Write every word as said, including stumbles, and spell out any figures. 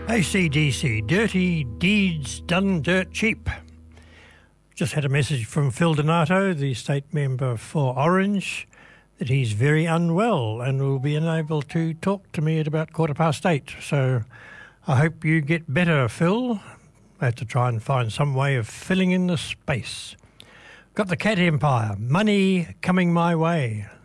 A C D C, dirty deeds done dirt cheap. Just had a message from Phil Donato, the state member for Orange, that he's very unwell and will be unable to talk to me at about quarter past eight. So I hope you get better, Phil. I have to try and find some way of filling in the space. Got the Cat Empire, Money Coming My Way.